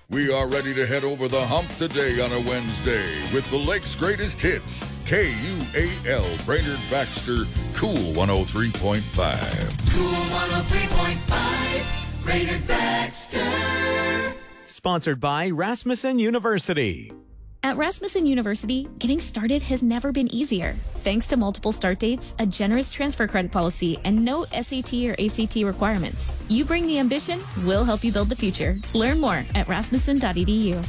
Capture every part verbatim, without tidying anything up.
We are ready to head over the hump today on a Wednesday with the Lake's greatest hits. K U A L, Brainerd Baxter, Cool one oh three point five. Cool one oh three point five, Brainerd Baxter. Sponsored by Rasmussen University. At Rasmussen University, getting started has never been easier. Thanks to multiple start dates, a generous transfer credit policy, and no S A T or A C T requirements. You bring the ambition, we'll help you build the future. Learn more at rasmussen dot e d u.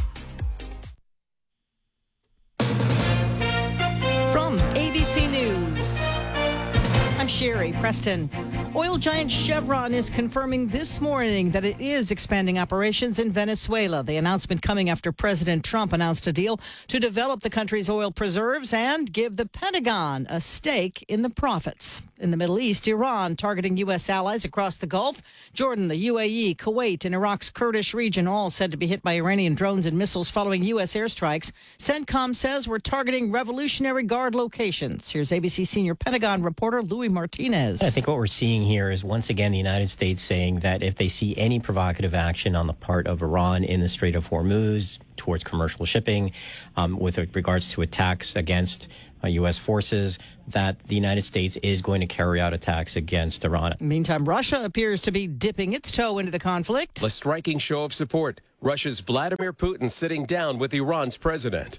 From A B C News, I'm Sherry Preston. Oil giant Chevron is confirming this morning that it is expanding operations in Venezuela. The announcement coming after President Trump announced a deal to develop the country's oil preserves and give the Pentagon a stake in the profits. In the Middle East, Iran targeting U S allies across the Gulf. Jordan, the U A E, Kuwait, and Iraq's Kurdish region all said to be hit by Iranian drones and missiles following U S airstrikes. CENTCOM says we're targeting Revolutionary Guard locations. Here's A B C senior Pentagon reporter Louis Martinez. I think what we're seeing here is once again the United States saying that if they see any provocative action on the part of Iran in the Strait of Hormuz towards commercial shipping, um, with regards to attacks against uh, U S forces, that the United States is going to carry out attacks against Iran. Meantime, Russia appears to be dipping its toe into the conflict. A striking show of support. Russia's Vladimir Putin sitting down with Iran's president.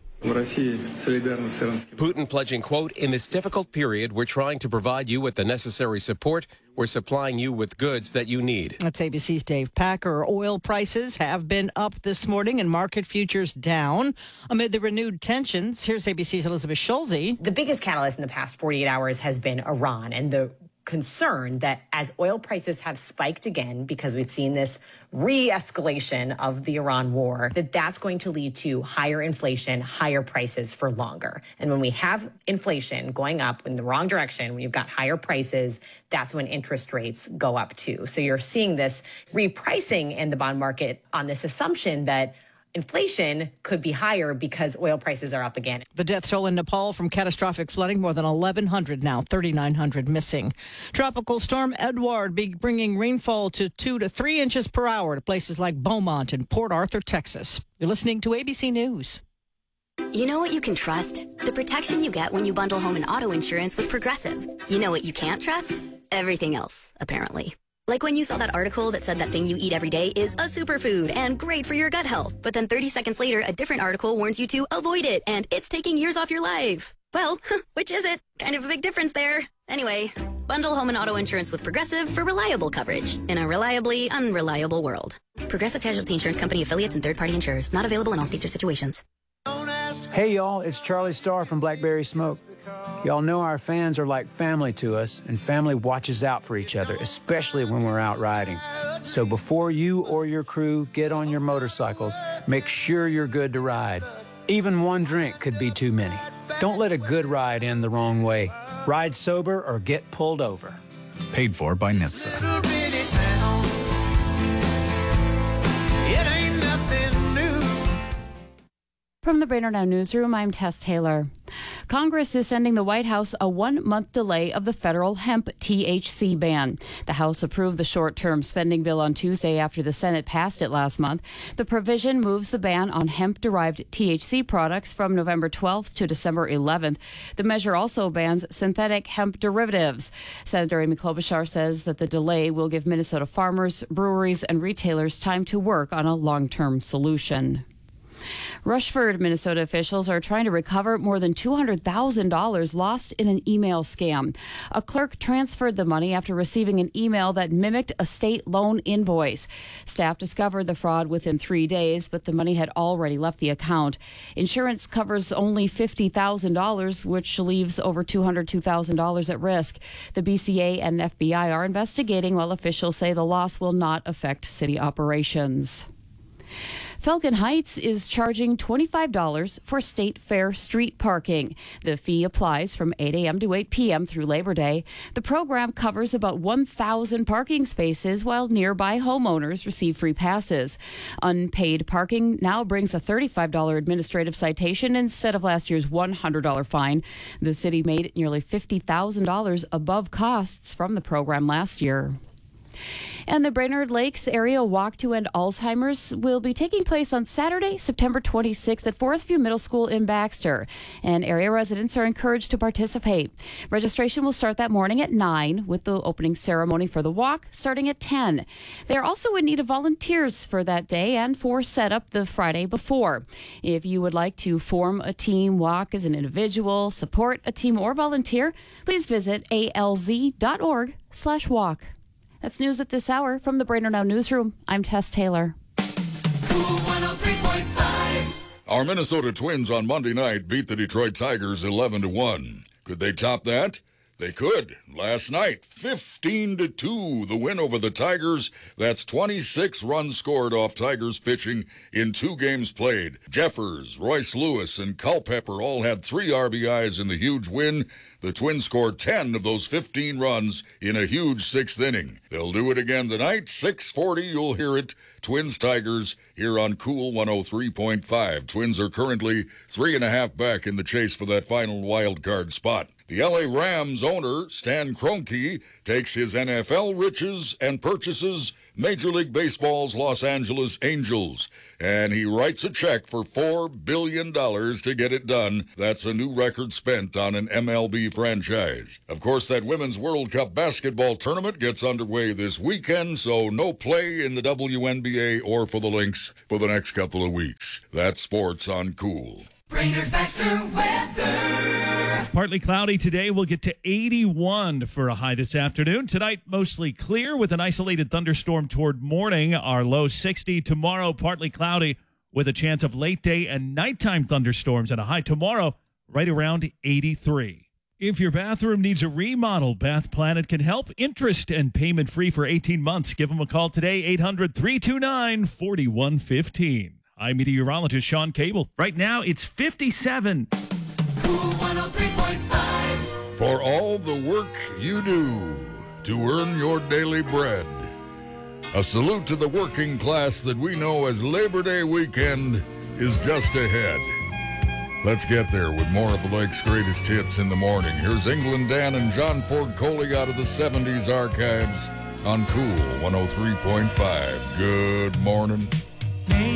Putin pledging, quote, in this difficult period, we're trying to provide you with the necessary support. We're supplying you with goods that you need. That's A B C's Dave Packer. Oil prices have been up this morning and market futures down amid the renewed tensions. Here's A B C's Elizabeth Schulze. The biggest catalyst in the past forty-eight hours has been Iran and the concern that as oil prices have spiked again, because we've seen this re-escalation of the Iran war, that that's going to lead to higher inflation, higher prices for longer. And when we have inflation going up in the wrong direction, when you've got higher prices, that's when interest rates go up too. So you're seeing this repricing in the bond market on this assumption that inflation could be higher because oil prices are up again. The death toll in Nepal from catastrophic flooding, more than eleven hundred now, thirty-nine hundred missing. Tropical storm Edward be bringing rainfall to two to three inches per hour to places like Beaumont and Port Arthur, Texas. You're listening to A B C News. You know what you can trust? The protection you get when you bundle home and auto insurance with Progressive. You know what you can't trust? Everything else, apparently. Like when you saw that article that said that thing you eat every day is a superfood and great for your gut health. But then thirty seconds later, a different article warns you to avoid it and it's taking years off your life. Well, which is it? Kind of a big difference there. Anyway, bundle home and auto insurance with Progressive for reliable coverage in a reliably unreliable world. Progressive Casualty Insurance Company affiliates and third-party insurers. Not available in all states or situations. Hey, y'all, it's Charlie Starr from Blackberry Smoke. Y'all know our fans are like family to us, and family watches out for each other, especially when we're out riding. So before you or your crew get on your motorcycles, make sure you're good to ride. Even one drink could be too many. Don't let a good ride end the wrong way. Ride sober or get pulled over. Paid for by N H T S A. From the Brainerd Now Newsroom, I'm Tess Taylor. Congress is sending the White House a one-month delay of the federal hemp T H C ban. The House approved the short-term spending bill on Tuesday after the Senate passed it last month. The provision moves the ban on hemp-derived T H C products from November twelfth to December eleventh. The measure also bans synthetic hemp derivatives. Senator Amy Klobuchar says that the delay will give Minnesota farmers, breweries, and retailers time to work on a long-term solution. Rushford, Minnesota officials are trying to recover more than two hundred thousand dollars lost in an email scam. A clerk transferred the money after receiving an email that mimicked a state loan invoice. Staff discovered the fraud within three days, but the money had already left the account. Insurance covers only fifty thousand dollars, which leaves over two hundred two thousand dollars at risk. The B C A and F B I are investigating, while officials say the loss will not affect city operations. Falcon Heights is charging twenty-five dollars for State Fair street parking. The fee applies from eight a.m. to eight p.m. through Labor Day. The program covers about one thousand parking spaces, while nearby homeowners receive free passes. Unpaid parking now brings a thirty-five dollars administrative citation instead of last year's one hundred dollars fine. The city made nearly fifty thousand dollars above costs from the program last year. And the Brainerd Lakes Area Walk to End Alzheimer's will be taking place on Saturday, September twenty-sixth at Forest View Middle School in Baxter. And area residents are encouraged to participate. Registration will start that morning at nine, with the opening ceremony for the walk starting at ten. They are also in need of volunteers for that day and for setup the Friday before. If you would like to form a team, walk as an individual, support a team, or volunteer, please visit alz.org slash walk. That's news at this hour from the Brainerd Now Newsroom. I'm Tess Taylor. Cool one oh three point five. Our Minnesota Twins on Monday night beat the Detroit Tigers eleven to one. Could they top that? They could. Last night, fifteen to two, the win over the Tigers. That's twenty-six runs scored off Tigers pitching in two games played. Jeffers, Royce Lewis, and Culpepper all had three R B Is in the huge win. The Twins scored ten of those fifteen runs in a huge sixth inning. They'll do it again tonight, six forty, you'll hear it. Twins-Tigers here on Cool one oh three point five. Twins are currently three and a half back in the chase for that final wild card spot. The L A Rams owner, Stan Kroenke, takes his N F L riches and purchases Major League Baseball's Los Angeles Angels. And he writes a check for four billion dollars to get it done. That's a new record spent on an M L B franchise. Of course, that Women's World Cup basketball tournament gets underway this weekend, so no play in the W N B A or for the Lynx for the next couple of weeks. That's sports on Cool. Brainerd Baxter weather. Partly cloudy today. We'll get to eighty-one for a high this afternoon. Tonight, mostly clear with an isolated thunderstorm toward morning. Our low sixty. Tomorrow, partly cloudy with a chance of late day and nighttime thunderstorms and a high tomorrow right around eighty-three. If your bathroom needs a remodel, Bath Planet can help. Interest and payment free for eighteen months. Give them a call today, eight hundred, three two nine, four one one five. I'm meteorologist Sean Cable. Right now, it's fifty-seven. Cool one oh three point five. For all the work you do to earn your daily bread, a salute to the working class that we know as Labor Day weekend is just ahead. Let's get there with more of the Lake's greatest hits in the morning. Here's England Dan and John Ford Coley out of the seventies archives on Cool one oh three point five. Good morning.